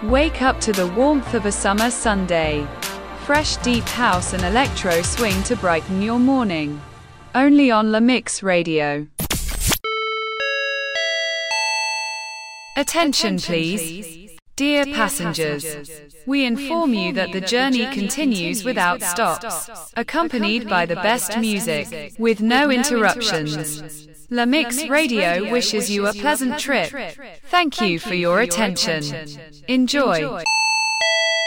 Wake up to the warmth of a summer Sunday. Fresh deep house and electro swing to brighten your morning. Only on La Mix Radio. Attention please. Dear passengers, we inform you that the journey continues without stops, accompanied by the best music, with no interruptions. La Mix Radio wishes you a pleasant trip. Thank you for your attention. Enjoy.